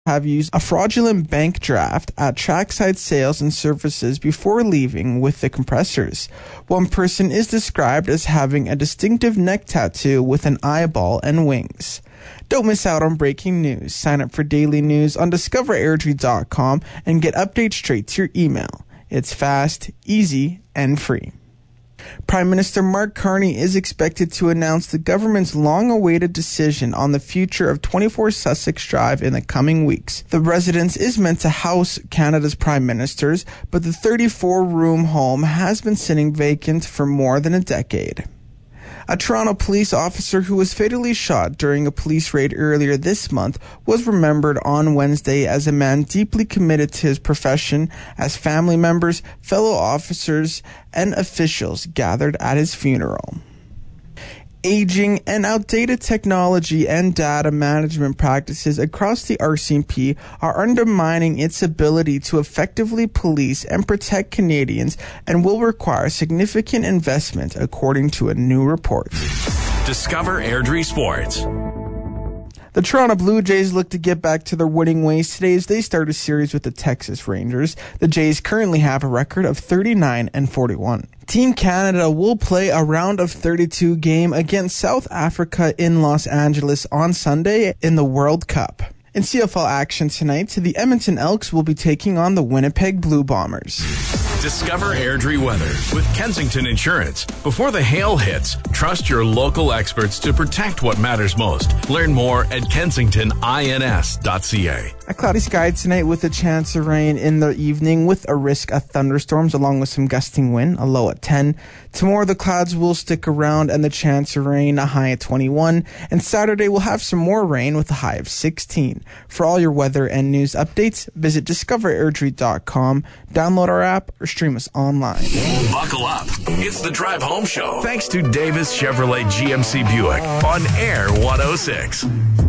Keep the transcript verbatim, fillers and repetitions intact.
have used a fraudulent bank draft at trackside sales and services before leaving with the compressors. One person is described as having a distinctive neck tattoo with an eyeball and wings. Don't miss out on breaking news. Sign up for daily news on discover airdrie dot com and get updates straight to your email. It's fast, easy, and free. Prime Minister Mark Carney is expected to announce the government's long-awaited decision on the future of twenty-four Sussex Drive in the coming weeks. The residence is meant to house Canada's prime ministers, but the thirty-four room home has been sitting vacant for more than a decade. A Toronto police officer who was fatally shot during a police raid earlier this month was remembered on Wednesday as a man deeply committed to his profession as family members, fellow officers, and officials gathered at his funeral. Aging and outdated technology and data management practices across the R C M P are undermining its ability to effectively police and protect Canadians and will require significant investment, according to a new report. Discover Airdrie Sports. The Toronto Blue Jays look to get back to their winning ways today as they start a series with the Texas Rangers. The Jays currently have a record of thirty-nine and forty-one. Team Canada will play a round of thirty-two game against South Africa in Los Angeles on Sunday in the World Cup. In C F L action tonight, the Edmonton Elks will be taking on the Winnipeg Blue Bombers. Discover Airdrie weather with Kensington Insurance. Before the hail hits, trust your local experts to protect what matters most. Learn more at kensington ins dot c a. A cloudy sky tonight with a chance of rain in the evening with a risk of thunderstorms along with some gusting wind, a low at ten. Tomorrow the clouds will stick around and the chance of rain, a high at twenty-one. And Saturday we'll have some more rain with a high of sixteen. For all your weather and news updates, visit discover airdrie dot com, download our app, or stream us online. Buckle up. It's the Drive Home Show. Thanks to Davis Chevrolet G M C Buick on Air one oh six.